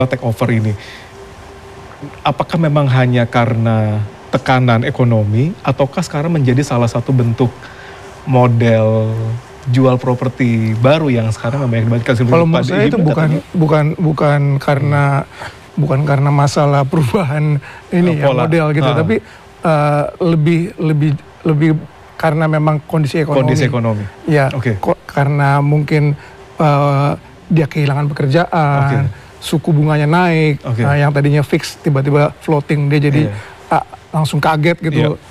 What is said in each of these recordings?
take over ini, apakah memang hanya karena tekanan ekonomi ataukah sekarang menjadi salah satu bentuk model jual properti baru yang sekarang banyak dibagikan? Kalau menurut saya itu bukan karena masalah perubahan ini ya model gitu, tapi lebih karena memang kondisi ekonomi. Ya, karena mungkin dia kehilangan pekerjaan, suku bunganya naik, yang tadinya fix tiba-tiba floating, dia jadi langsung kaget gitu.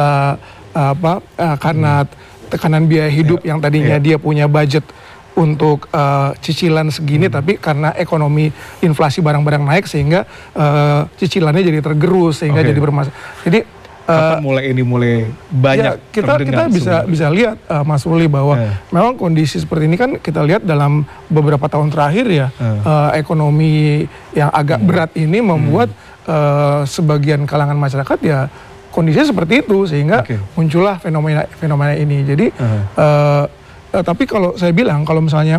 Karena tekanan biaya hidup yang tadinya dia punya budget untuk cicilan segini, tapi karena ekonomi inflasi barang-barang naik sehingga cicilannya jadi tergerus sehingga jadi bermasalah. Jadi kapan mulai banyak ya, kita bisa lihat Mas Ruli bahwa memang kondisi seperti ini kan kita lihat dalam beberapa tahun terakhir ya, ekonomi yang agak berat ini membuat sebagian kalangan masyarakat ya kondisinya seperti itu sehingga muncullah fenomena ini. Jadi tapi kalau saya bilang kalau misalnya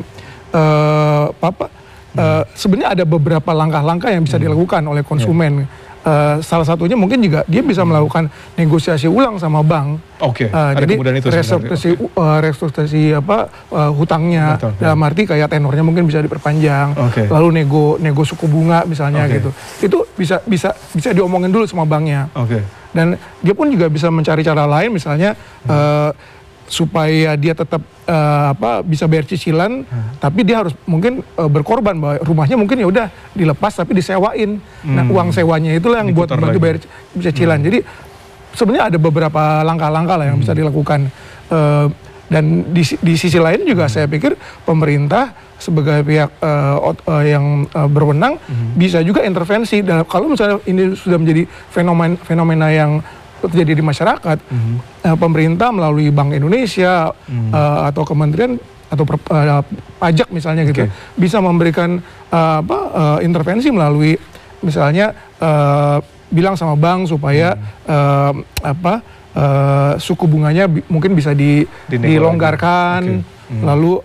sebenarnya ada beberapa langkah-langkah yang bisa dilakukan oleh konsumen. Salah satunya mungkin juga dia bisa melakukan negosiasi ulang sama bank. Jadi restrukturisasi hutangnya, dalam arti kayak tenornya mungkin bisa diperpanjang, lalu nego suku bunga misalnya gitu. Itu bisa diomongin dulu sama banknya. Dan dia pun juga bisa mencari cara lain misalnya supaya dia tetap bisa bayar cicilan, tapi dia harus mungkin berkorban bahwa rumahnya mungkin ya udah dilepas tapi disewain. Nah, uang sewanya itulah yang buat bantu bayar cicilan. Jadi sebenarnya ada beberapa langkah-langkah lah yang bisa dilakukan. Dan di sisi lain juga saya pikir pemerintah sebagai pihak yang berwenang bisa juga intervensi. Kalau misalnya ini sudah menjadi fenomena yang terjadi di masyarakat, pemerintah melalui Bank Indonesia atau kementerian atau pajak misalnya gitu bisa memberikan intervensi melalui misalnya bilang sama bank supaya suku bunganya mungkin bisa dilonggarkan, lalu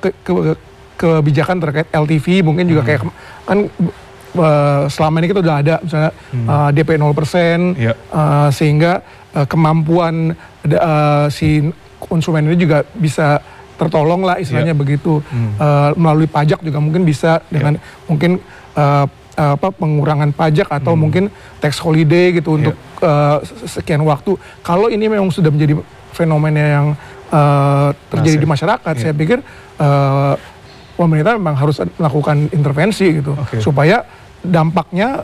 kebijakan terkait LTV mungkin juga kayak kan selama ini kita udah ada misalnya DP 0%, sehingga kemampuan si konsumen ini juga bisa tertolong lah istilahnya begitu. Melalui pajak juga mungkin bisa dengan mungkin pengurangan pajak atau mungkin tax holiday gitu untuk sekian waktu. Kalau ini memang sudah menjadi fenomena yang terjadi di masyarakat, saya pikir pemerintah memang harus melakukan intervensi gitu supaya dampaknya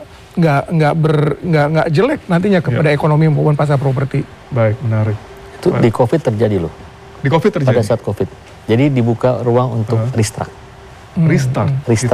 nggak jelek nantinya kepada ekonomi maupun pasar properti. Baik, menarik. Itu di COVID terjadi loh. Di COVID terjadi? Pada saat COVID. Jadi dibuka ruang untuk restart. Restart?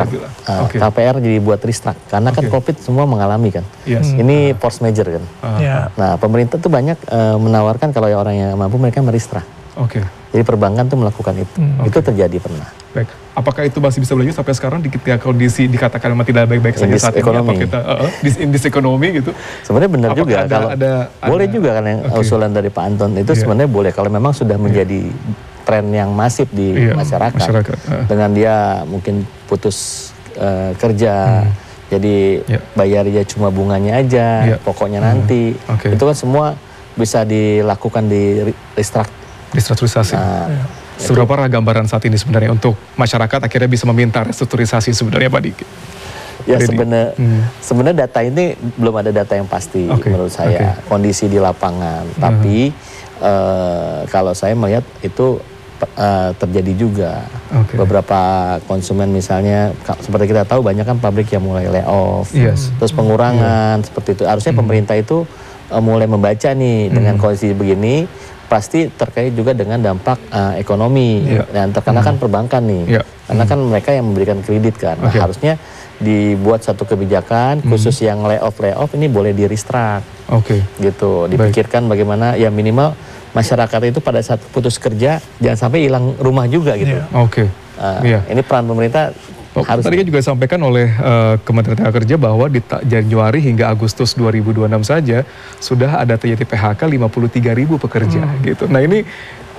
KPR jadi buat restart. Karena kan COVID semua mengalami kan. Ini force major kan. Nah, pemerintah tuh banyak menawarkan kalau orang yang mampu mereka merestart. Jadi perbankan tuh melakukan itu. Itu terjadi pernah. Baik. Apakah itu masih bisa berlanjut sampai sekarang ketika kondisi dikatakan memang tidak baik-baik saja saat ini? Apa kita indis ekonomi gitu? Sebenarnya benar juga. Boleh juga kan yang usulan dari Pak Anton itu sebenarnya boleh kalau memang sudah menjadi tren yang masif di masyarakat. Dengan dia mungkin putus kerja, jadi bayarnya cuma bunganya aja, pokoknya nanti. Itu kan semua bisa dilakukan di restrukturisasi. Seberapa gambaran saat ini sebenarnya untuk masyarakat akhirnya bisa meminta restrukturisasi sebenarnya Pak Diki? Ya sebenarnya data ini belum ada data yang pasti menurut saya, kondisi di lapangan. Tapi kalau saya melihat itu terjadi juga. Beberapa konsumen misalnya, seperti kita tahu banyak kan pabrik yang mulai layoff, terus pengurangan seperti itu. Harusnya pemerintah itu mulai membaca nih dengan kondisi begini, pasti terkait juga dengan dampak ekonomi dan terkena kan perbankan nih, karena kan mereka yang memberikan kredit kan. Nah, harusnya dibuat satu kebijakan khusus yang layoff ini boleh di restart, gitu. Dipikirkan bagaimana ya minimal masyarakat itu pada saat putus kerja jangan sampai hilang rumah juga gitu. Ini peran pemerintah. Tadi kan juga disampaikan oleh Kementerian Tenaga Kerja bahwa di Januari hingga Agustus 2026 saja sudah ada terjadi PHK 53.000 pekerja gitu. Nah ini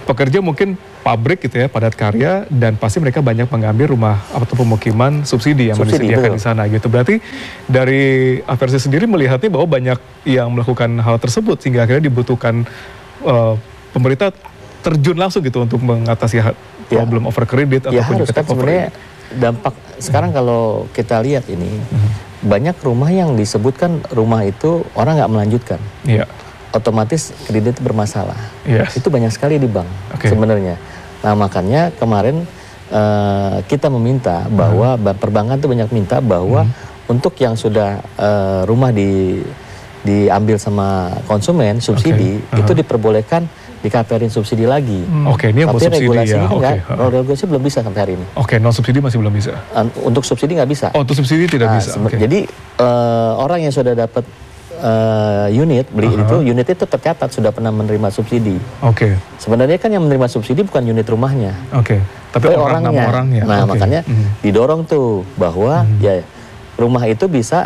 pekerja mungkin pabrik gitu ya, padat karya, dan pasti mereka banyak mengambil rumah atau pemukiman subsidi yang disediakan di sana gitu. Berarti dari Aversi sendiri melihatnya bahwa banyak yang melakukan hal tersebut sehingga akhirnya dibutuhkan pemerintah terjun langsung gitu untuk mengatasi problem overkredit ataupun harus kan sebenarnya dampak sekarang kalau kita lihat ini banyak rumah yang disebutkan rumah itu orang nggak melanjutkan, otomatis kredit bermasalah. Itu banyak sekali di bank sebenarnya. Nah makanya kemarin kita meminta bahwa perbankan itu banyak minta bahwa untuk yang sudah rumah diambil sama konsumen subsidi itu diperbolehkan dikaperin subsidi lagi. Ini yang tapi regulasinya regulasi belum bisa sampai hari ini. Non subsidi masih belum bisa. Untuk subsidi nggak bisa. Untuk subsidi tidak bisa. Jadi orang yang sudah dapat unit beli unit itu tercatat sudah pernah menerima subsidi. Sebenarnya kan yang menerima subsidi bukan unit rumahnya. Tapi orangnya. Nah makanya didorong tuh bahwa ya rumah itu bisa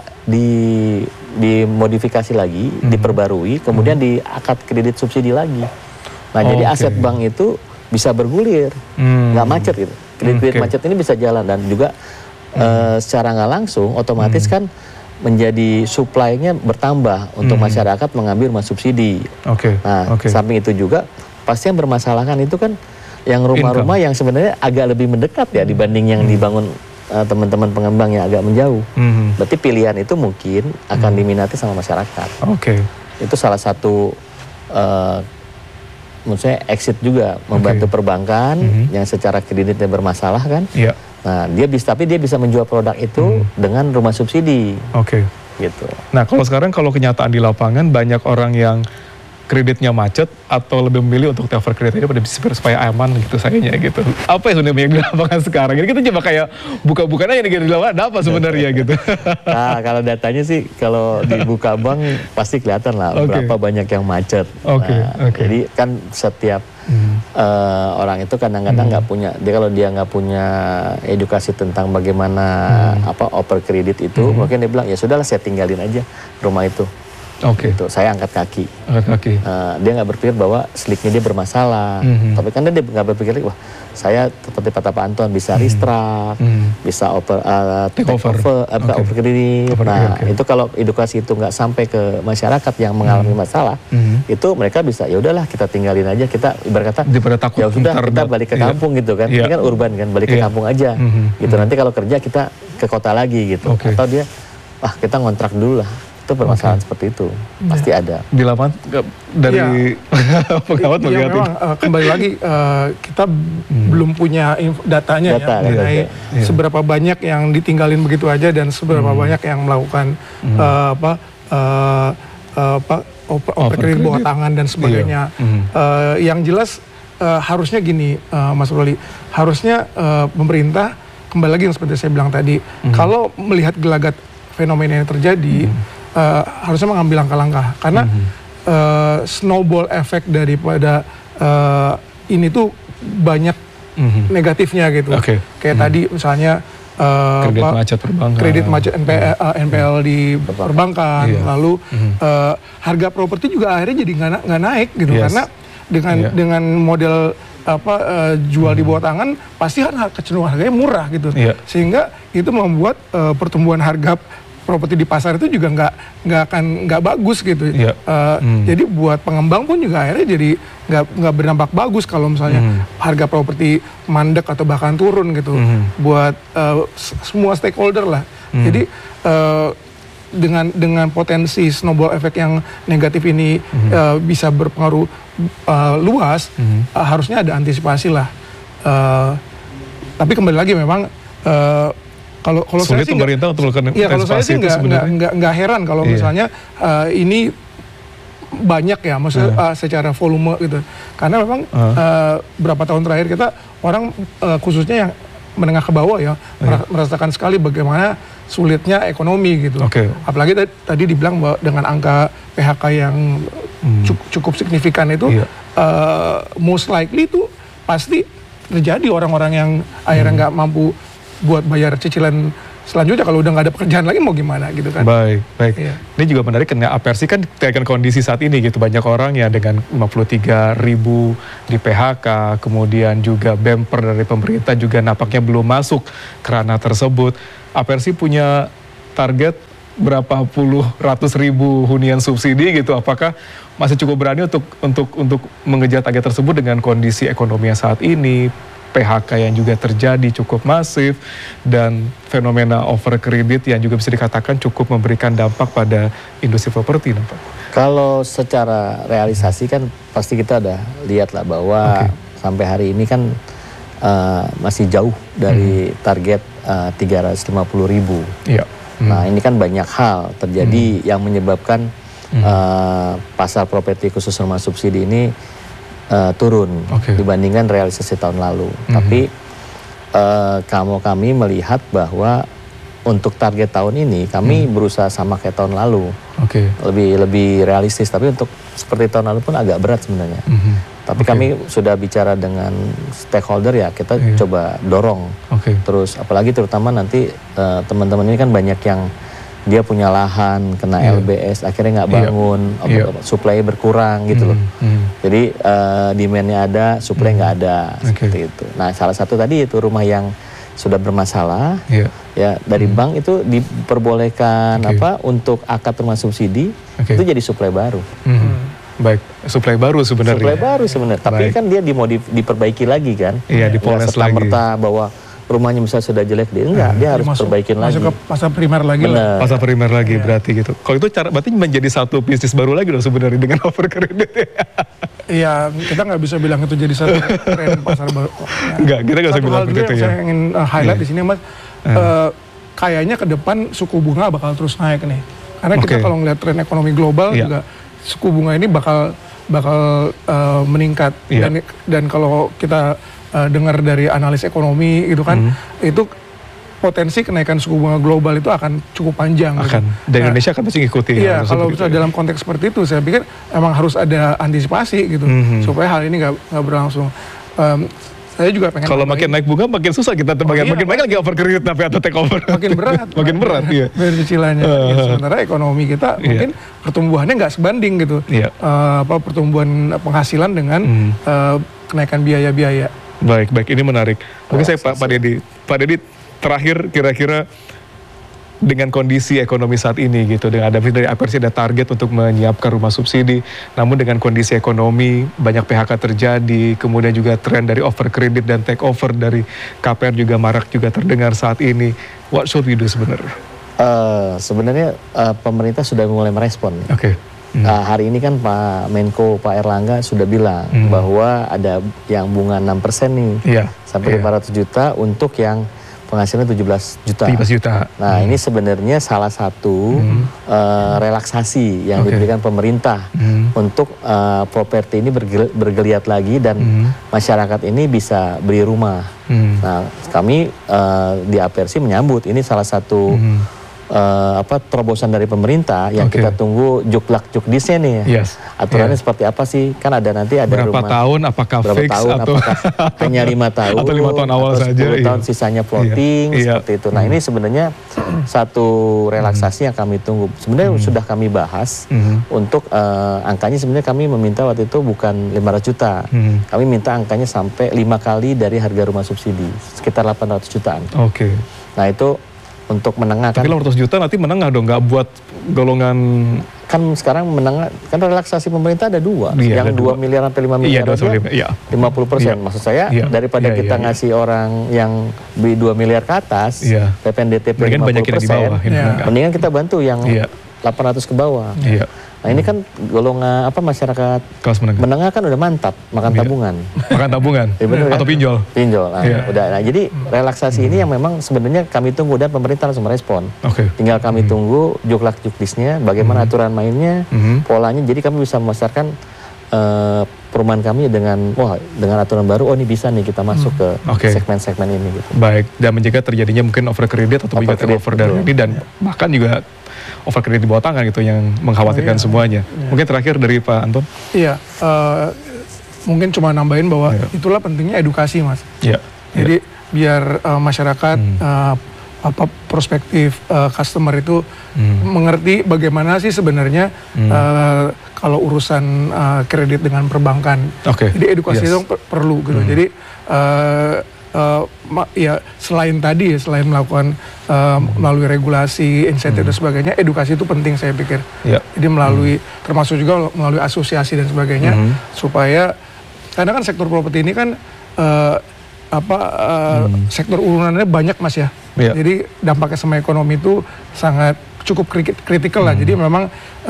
dimodifikasi lagi, diperbarui, kemudian diakad kredit subsidi lagi. Nah jadi aset bank itu bisa bergulir, nggak macet gitu. Kredit macet ini bisa jalan dan juga secara nggak langsung otomatis kan menjadi supply-nya bertambah untuk masyarakat mengambil rumah subsidi. Samping itu juga pasti yang bermasalahkan itu kan yang rumah-rumah yang sebenarnya agak lebih mendekat ya dibanding yang dibangun teman-teman pengembang yang agak menjauh. Berarti pilihan itu mungkin akan diminati sama masyarakat. Itu salah satu menurut saya exit juga membantu perbankan yang secara kreditnya bermasalah kan. Nah dia bisa menjual produk itu dengan rumah subsidi. Gitu. Nah kalau kenyataan di lapangan banyak orang yang kreditnya macet atau lebih memilih untuk cover kredit pada supaya aman gitu sayanya gitu. Apa yang sebenarnya di lapangan sekarang? Ini kita coba kayak buka-bukaan aja di lapangan ada apa sebenarnya gitu. Nah kalau datanya sih kalau dibuka bank pasti kelihatan lah berapa banyak yang macet. Jadi kan setiap orang itu kadang-kadang nggak punya, kalau dia nggak punya edukasi tentang bagaimana over kredit itu, mungkin dia bilang ya sudahlah saya tinggalin aja rumah itu. Gitu. Saya angkat kaki. Dia nggak berpikir bahwa sliknya dia bermasalah. Tapi kan dia nggak berpikir, wah saya seperti kata Pak Anton bisa restruct, bisa take over kredit. Nah itu kalau edukasi itu nggak sampai ke masyarakat yang mengalami masalah, itu mereka bisa ya udahlah kita tinggalin aja, kita ibarat kata ya sudah kita balik ke kampung gitu kan. Ini kan urban kan, balik ke kampung aja. Gitu nanti kalau kerja kita ke kota lagi gitu. Atau dia kita ngontrak dulu lah. Itu permasalahan seperti itu pasti ada di lapangan dari pengamat melihat memang kembali lagi kita belum punya datanya mengenai seberapa banyak yang ditinggalin begitu aja dan seberapa banyak yang melakukan overkredit bawah tangan dan sebagainya. Yang jelas harusnya gini Mas Roli, harusnya pemerintah kembali lagi yang seperti saya bilang tadi, kalau melihat gelagat fenomena yang terjadi harusnya mengambil langkah-langkah karena snowball effect daripada ini tuh banyak negatifnya gitu. Kayak tadi misalnya kredit macet NPL di perbankan, lalu harga properti juga akhirnya jadi nggak naik gitu karena dengan model jual di bawah tangan pasti kan kecenderungan harganya murah gitu, sehingga itu membuat pertumbuhan harga properti di pasar itu juga nggak bagus gitu. Jadi buat pengembang pun juga akhirnya jadi nggak berdampak bagus kalau misalnya harga properti mandek atau bahkan turun gitu. Buat semua stakeholder lah. Jadi dengan potensi snowball effect yang negatif ini bisa berpengaruh luas, harusnya ada antisipasi lah. Tapi kembali lagi memang kalau saya sih pemerintah untuk melakukan antisipasi itu sebenarnya nggak heran kalau misalnya ini banyak ya, maksudnya secara volume gitu. Karena memang berapa tahun terakhir kita orang khususnya yang menengah ke bawah ya merasakan sekali bagaimana sulitnya ekonomi gitu. Apalagi tadi dibilang bahwa dengan angka PHK yang cukup signifikan itu, most likely itu pasti terjadi orang-orang yang akhirnya nggak mampu buat bayar cicilan selanjutnya kalau udah nggak ada pekerjaan lagi mau gimana gitu kan. Baik. Iya. Ini juga menarik karena Apersi kan dengan kondisi saat ini gitu, banyak orang ya dengan 53.000 di PHK, kemudian juga bumper dari pemerintah juga nampaknya belum masuk ke ranah tersebut. Apersi punya target berapa puluh ratus ribu hunian subsidi gitu, apakah masih cukup berani untuk mengejar target tersebut dengan kondisi ekonomi saat ini, PHK yang juga terjadi cukup masif, dan fenomena over kredit yang juga bisa dikatakan cukup memberikan dampak pada industri properti, Pak? Kalau secara realisasi kan pasti kita udah lihat lah bahwa sampai hari ini kan masih jauh dari target 350.000. Iya. Nah ini kan banyak hal terjadi yang menyebabkan pasar properti khusus rumah subsidi ini turun dibandingkan realisasi tahun lalu. Tapi kami melihat bahwa untuk target tahun ini kami berusaha sama kayak tahun lalu, lebih realistis. Tapi untuk seperti tahun lalu pun agak berat sebenarnya. Tapi kami sudah bicara dengan stakeholder ya, kita coba dorong. Terus apalagi terutama nanti teman-teman ini kan banyak yang dia punya lahan, kena LBS, akhirnya nggak bangun, supply berkurang gitu loh. Jadi demand-nya ada, supply nggak ada, seperti itu. Nah salah satu tadi itu rumah yang sudah bermasalah, ya dari bank itu diperbolehkan untuk akad rumah subsidi, itu jadi supply baru. Baik, supply baru sebenarnya. Supply baru sebenarnya, tapi kan dia diperbaiki lagi kan. Iya, dipoles lagi. Serta-merta bahwa rumahnya misalnya sudah jelek, dia harus perbaikin lagi. Masuk ke pasar primer lagi lah. Pasar primer lagi berarti gitu. Kalau itu berarti menjadi satu bisnis baru lagi dong sebenarnya dengan over kredit. Iya, kita nggak bisa bilang itu jadi satu tren pasar baru. Enggak, kita nggak bisa bilang begitu ya. Saya ingin highlight di sini Mas, kayaknya ke depan suku bunga bakal terus naik nih. Karena kita kalau ngeliat tren ekonomi global juga suku bunga ini bakal meningkat. Dan kalau kita dengar dari analis ekonomi gitu kan, itu potensi kenaikan suku bunga global itu akan cukup panjang. Dan Indonesia akan pasti ngikuti. Iya, kalau misalnya dalam konteks seperti itu, saya pikir emang harus ada antisipasi gitu, supaya hal ini nggak berlangsung. Saya juga pengen. Kalau makin naik bunga makin susah kita makin lagi over kredit tapi atau take over. Makin berat. Makin berat ya. Bayar cicilannya. Sementara ekonomi kita mungkin pertumbuhannya nggak sebanding gitu. Pertumbuhan penghasilan dengan kenaikan biaya-biaya. Baik, ini menarik. Mungkin saya Pak Dedi terakhir kira-kira dengan kondisi ekonomi saat ini gitu, dengan dari Apersi ada target untuk menyiapkan rumah subsidi, namun dengan kondisi ekonomi banyak PHK terjadi, kemudian juga tren dari over kredit dan take over dari KPR juga marak juga terdengar saat ini. What should we do sebenarnya? Sebenarnya pemerintah sudah mulai merespon. Hari ini kan Pak Menko, Pak Erlangga sudah bilang bahwa ada yang bunga 6% nih, sampai 500 juta untuk yang penghasilan 17 juta. Nah ini sebenarnya salah satu relaksasi yang diberikan pemerintah untuk properti ini bergeliat lagi dan masyarakat ini bisa beli rumah. Nah kami di Apersi menyambut ini salah satu terobosan dari pemerintah yang kita tunggu juklak-jukdisnya nih. Aturannya seperti apa sih? Kan ada nanti ada berapa rumah, tahun, apakah fix atau hanya 5 tahun atau 5 tahun awal atau 10 saja, tahun sisanya floating seperti itu. Nah ini sebenarnya satu relaksasi yang kami tunggu. Sebenarnya sudah kami bahas untuk angkanya sebenarnya kami meminta waktu itu bukan 500 juta. Kami minta angkanya sampai 5 kali dari harga rumah subsidi, sekitar 800 jutaan. Nah itu untuk menengah kan. Tapi 800 juta nanti menengah dong, nggak buat golongan. Kan sekarang menengah, kan relaksasi pemerintah ada dua. Yang 2 miliar sampai 5 miliar aja 50%. Maksud saya daripada kita ngasih orang yang beli 2 miliar ke atas, PPNDT 50%, mendingan kita bantu yang 800 ke bawah. Nah ini kan golongan masyarakat kelas menengah kan udah mantap makan tabungan. Makan tabungan atau pinjol. Nah, udah. Nah, jadi relaksasi ini yang memang sebenarnya kami tunggu dan pemerintah langsung merespon. Tinggal kami tunggu juklak-jukdisnya, bagaimana aturan mainnya, polanya. Jadi kami bisa memasarkan perumahan kami dengan aturan baru. Oh ini bisa nih kita masuk ke segmen-segmen ini. Gitu. Baik, dan mencegah terjadinya mungkin over kredit atau juga over dari ini, dan bahkan juga over kredit di bawah tangan gitu yang mengkhawatirkan semuanya. Mungkin terakhir dari Pak Anton. Iya, mungkin cuma nambahin bahwa itulah pentingnya edukasi Mas. Jadi biar masyarakat perspektif customer itu mengerti bagaimana sih sebenarnya kalau urusan kredit dengan perbankan. Jadi edukasi itu perlu gitu. Jadi ya selain melakukan melalui regulasi, insentif dan sebagainya, edukasi itu penting saya pikir. Jadi melalui termasuk juga melalui asosiasi dan sebagainya supaya karena kan sektor properti ini kan sektor urunannya banyak Mas ya. Jadi dampaknya sama ekonomi itu sangat cukup kritikal lah. Jadi memang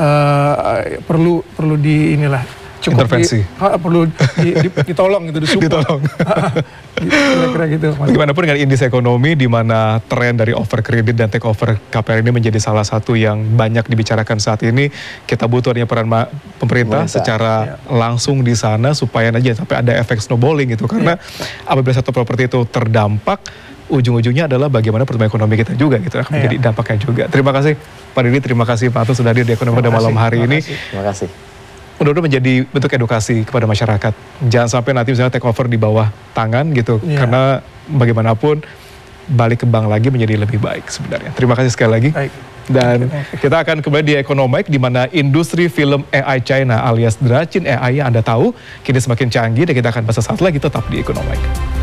perlu di inilah cukup intervensi. Perlu ditolong gitu, disupport. Kira-kira gitu. Bagaimanapun dengan indeks ekonomi di mana tren dari over kredit dan take over KPR ini menjadi salah satu yang banyak dibicarakan saat ini, kita butuh adanya peran pemerintah secara langsung di sana supaya aja sampai ada efek snowballing gitu. Karena apabila sektor properti itu terdampak, ujung-ujungnya adalah bagaimana pertumbuhan ekonomi kita juga gitu, akan menjadi dampaknya juga. Terima kasih Pak Didi, terima kasih Pak Atul sudah hadir di Ekonomi pada malam hari ini. Terima kasih. Mudah-mudahan menjadi bentuk edukasi kepada masyarakat. Jangan sampai nanti misalnya take over di bawah tangan gitu, karena bagaimanapun balik ke bank lagi menjadi lebih baik sebenarnya. Terima kasih sekali lagi. Dan kita akan kembali di Ekonomik, di mana industri film AI China alias Drachin AI yang Anda tahu kini semakin canggih, dan kita akan bahas saat lagi tetap di Ekonomik.